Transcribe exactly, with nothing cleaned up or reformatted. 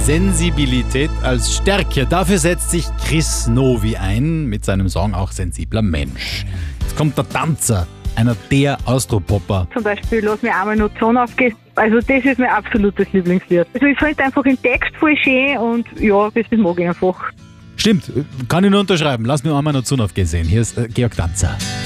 Sensibilität als Stärke. Dafür setzt sich Chris Novi ein, mit seinem Song auch Sensibler Mensch. Jetzt kommt der Tanzer, einer der Austropopper. Zum Beispiel Lass mich einmal noch die Sonne aufgehen. Also das ist mein absolutes Lieblingslied. Also ich finde einfach den Text voll schön und ja, das mag ich einfach. Stimmt, kann ich nur unterschreiben. Lass mir einmal noch die Sonne aufgehen sehen. Hier ist äh, Georg Tanzer.